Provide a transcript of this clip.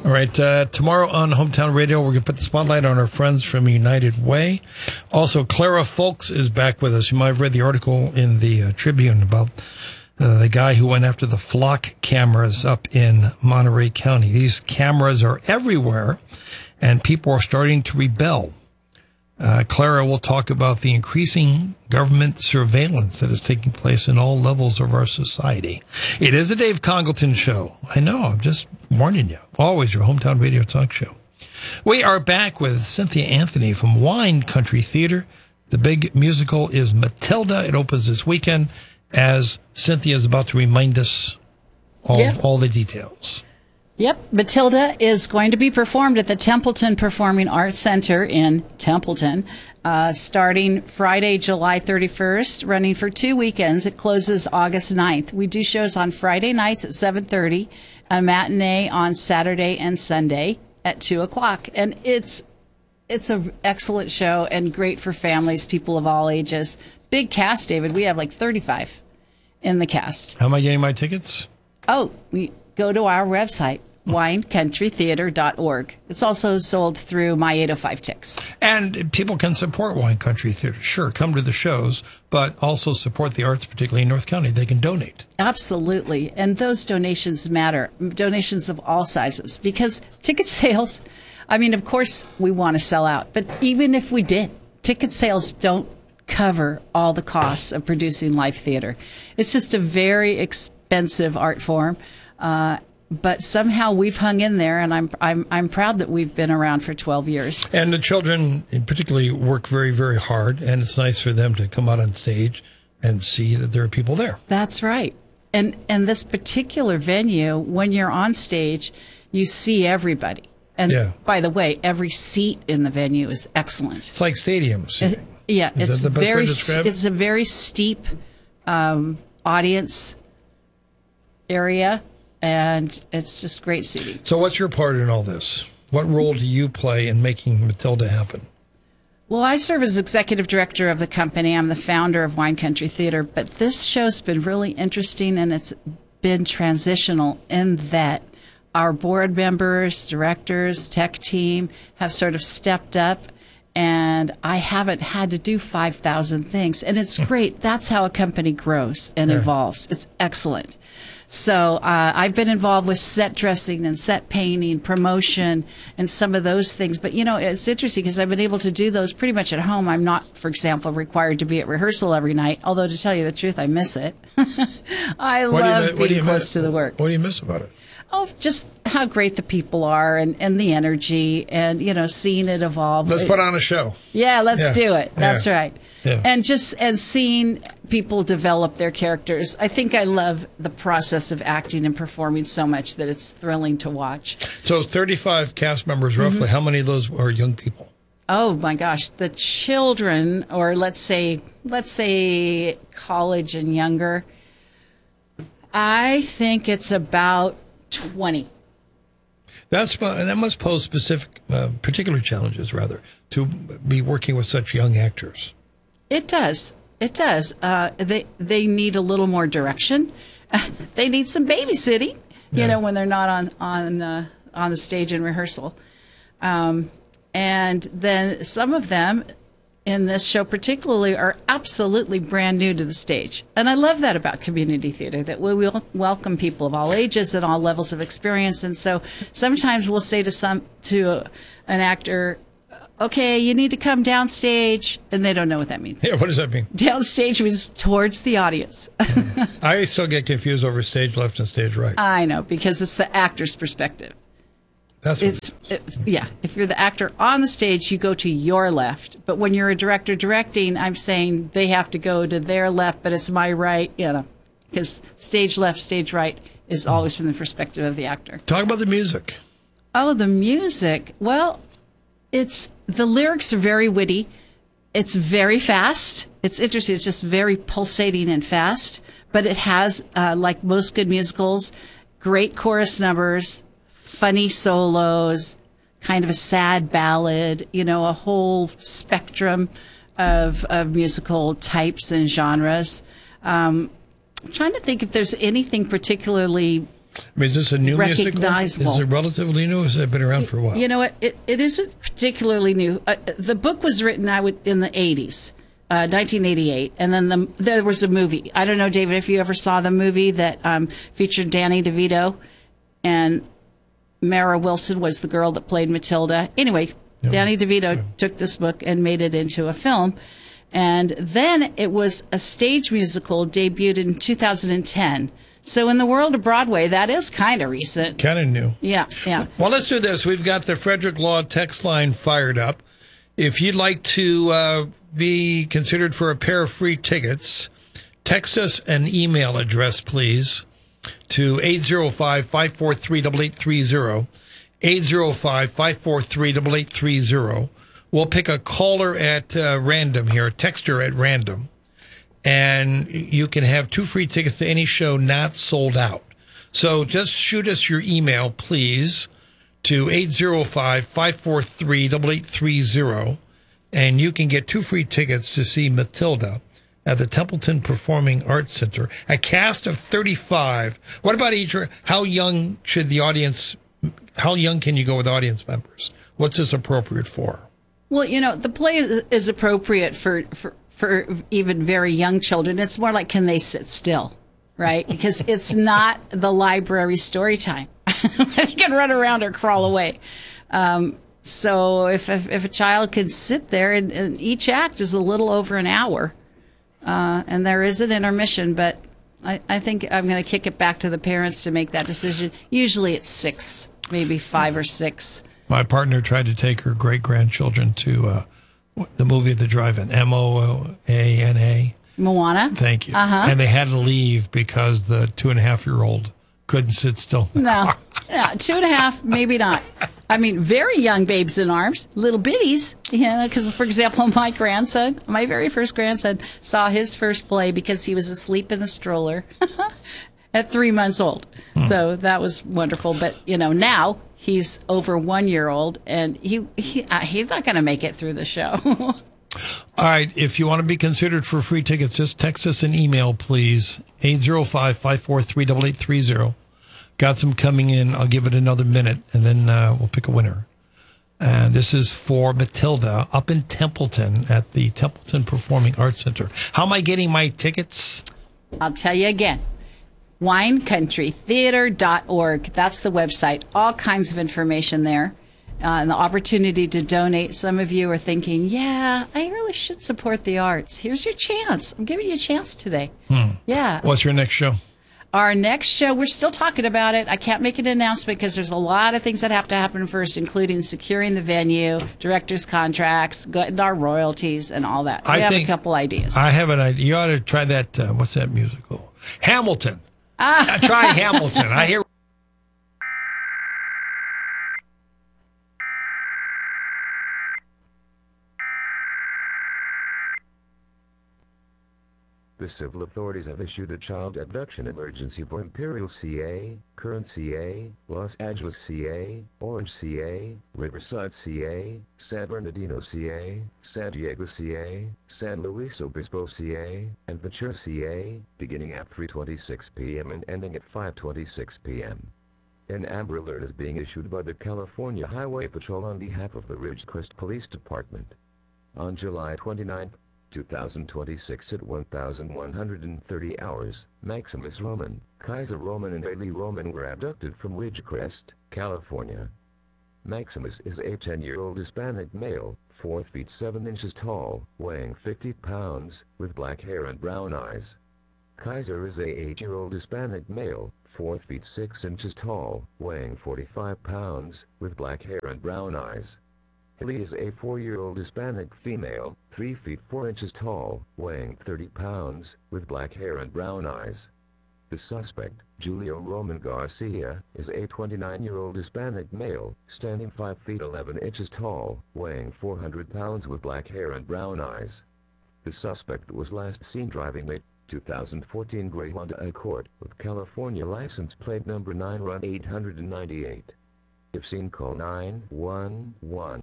All right, tomorrow on Hometown Radio, we're going to put the spotlight on our friends from United Way. Also, Clara Folks is back with us. You might have read the article in the Tribune about the guy who went after the flock cameras up in Monterey County. These cameras are everywhere, and people are starting to rebel. Clara will talk about the increasing government surveillance that is taking place in all levels of our society. It is a Dave Congleton show. I know, I'm just warning you. Always your hometown radio talk show. We are back with Cynthia Anthony from Wine Country Theater. The big musical is Matilda. It opens this weekend, as Cynthia is about to remind us of all the details. Yep, Matilda is going to be performed at the Templeton Performing Arts Center in Templeton, starting Friday, July 31st, running for 2 weekends. It closes August 9th. We do shows on Friday nights at 7:30, a matinee on Saturday and Sunday at 2 o'clock. And it's an excellent show and great for families, people of all ages. Big cast, David. We have like 35 in the cast. How am I getting my tickets? Oh, we go to our website, winecountrytheater.org. It's also sold through My 805 Tix. And people can support Wine Country Theater. Sure, come to the shows, but also support the arts, particularly in North County. They can donate. Absolutely. And those donations matter, donations of all sizes, because ticket sales, I mean, of course, we want to sell out. But even if we did, ticket sales don't cover all the costs of producing live theater. It's just a very expensive art form. But somehow we've hung in there, and I'm proud that we've been around for 12 years. And the children, in particularly, work very, very hard, and it's nice for them to come out on stage and see that there are people there. That's right. And this particular venue, when you're on stage, you see everybody. And by the way, every seat in the venue is excellent. It's like stadium seating. It's that the best way to describe it? It's a very steep audience area. And it's just great seating. So what's your part in all this? What role do you play in making Matilda happen? Well, I serve as executive director of the company. I'm the founder of Wine Country Theater. But this show's been really interesting, and it's been transitional in that our board members, directors, tech team have sort of stepped up. And I haven't had to do 5,000 things. And it's great. That's how a company grows and evolves. It's excellent. So I've been involved with set dressing and set painting, promotion, and some of those things. But, you know, it's interesting because I've been able to do those pretty much at home. I'm not, for example, required to be at rehearsal every night, although to tell you the truth, I miss it. I love being close to the work. What do you miss about it? Oh, just how great the people are and the energy and, you know, seeing it evolve. Let's put on a show. Yeah, let's do it. That's right. Yeah. And seeing people develop their characters. I think I love the process of acting and performing so much that it's thrilling to watch. So 35 cast members, roughly. How many of those are young people? Oh, my gosh. The children, or let's say college and younger, I think it's about 20. That must pose specific, particular challenges, rather, to be working with such young actors. It does. It does. They need a little more direction. They need some babysitting, you know, when they're not on the stage in rehearsal. And then some of them in this show particularly are absolutely brand new to the stage. And I love that about community theater, that we will welcome people of all ages and all levels of experience. And so sometimes we'll say to an actor, okay, you need to come downstage, and they don't know what that means. Yeah, what does that mean? Downstage means towards the audience. I still get confused over stage left and stage right. I know, because it's the actor's perspective. That's what if you're the actor on the stage, you go to your left. But when you're a director directing, I'm saying they have to go to their left, but it's my right, you know, because stage left, stage right is always from the perspective of the actor. Talk about the music. Oh, the music. Well, the lyrics are very witty. It's very fast. It's interesting. It's just very pulsating and fast. But it has, like most good musicals, great chorus numbers, funny solos, kind of a sad ballad, you know, a whole spectrum of musical types and genres. I'm trying to think if there's anything particularly I mean, is this a new musical? recognizable. Is it relatively new? Or has it been around for a while? You know what? It isn't particularly new. The book was written in the 80s, 1988, and then there was a movie. I don't know, David, if you ever saw the movie that featured Danny DeVito, and Mara Wilson was the girl that played Matilda. Anyway, Danny DeVito took this book and made it into a film. And then it was a stage musical debuted in 2010. So in the world of Broadway, that is kind of recent. Kind of new. Yeah. Well, let's do this. We've got the Frederick Law text line fired up. If you'd like to be considered for a pair of free tickets, text us an email address, please, to 805-543-8830, 805-543-8830. We'll pick a caller at random here, a texter at random, and you can have 2 free tickets to any show not sold out. So just shoot us your email, please, to 805-543-8830, and you can get 2 free tickets to see Matilda at the Templeton Performing Arts Center. A cast of 35. What about how young can you go with audience members? What's this appropriate for? Well, the play is appropriate for even very young children. It's more like, can they sit still, right? Because it's not the library story time. They can run around or crawl away. So if a child can sit there, and each act is a little over an hour, and there is an intermission, but I think I'm going to kick it back to the parents to make that decision. Usually it's 6, maybe 5 or 6. My partner tried to take her great-grandchildren to the movie at the drive-in, Moana. Moana? Thank you. And they had to leave because the 2.5-year-old couldn't sit still in the car. Yeah, 2.5, maybe not. I mean, very young babes in arms, little bitties, because, for example, my very first grandson, saw his first play because he was asleep in the stroller at 3 months old. So that was wonderful. But, now he's over 1 year old, and he's not going to make it through the show. All right. If you want to be considered for free tickets, just text us an email, please. 805-543-8830. Got some coming in. I'll give it another minute, and then we'll pick a winner. This is for Matilda up in Templeton at the Templeton Performing Arts Center. How am I getting my tickets? I'll tell you again. WineCountryTheater.org. That's the website. All kinds of information there. And the opportunity to donate. Some of you are thinking, yeah, I really should support the arts. Here's your chance. I'm giving you a chance today. Yeah. What's your next show? Our next show, we're still talking about it. I can't make an announcement because there's a lot of things that have to happen first, including securing the venue, director's contracts, getting our royalties, and all that. We have a couple ideas. I have an idea. You ought to try that. What's that musical? Hamilton. Try Hamilton. I hear. The civil authorities have issued a child abduction emergency for Imperial, CA, Kern, CA, Los Angeles, CA, Orange, CA, Riverside, CA, San Bernardino, CA, San Diego, CA, San Luis Obispo, CA, and Ventura, CA, beginning at 3:26 p.m. and ending at 5:26 p.m. An Amber Alert is being issued by the California Highway Patrol on behalf of the Ridgecrest Police Department. On July 29, 2026 at 1130 hours, Maximus Roman, Kaiser Roman and Haley Roman were abducted from Ridgecrest, California. Maximus is a 10-year-old Hispanic male, 4 feet 7 inches tall, weighing 50 pounds, with black hair and brown eyes. Kaiser is a 8-year-old Hispanic male, 4 feet 6 inches tall, weighing 45 pounds, with black hair and brown eyes. Haley is a 4-year-old Hispanic female, 3 feet 4 inches tall, weighing 30 pounds, with black hair and brown eyes. The suspect, Julio Roman Garcia, is a 29-year-old Hispanic male, standing 5 feet 11 inches tall, weighing 400 pounds with black hair and brown eyes. The suspect was last seen driving a 2014 gray Honda Accord with California license plate number 9RUN 898. If seen, call 911.